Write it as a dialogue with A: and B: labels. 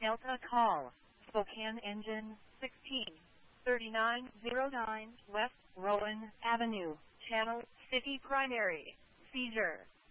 A: Delta call. Spokane engine 163909 West Rowan Avenue, Channel City Primary. Seizure.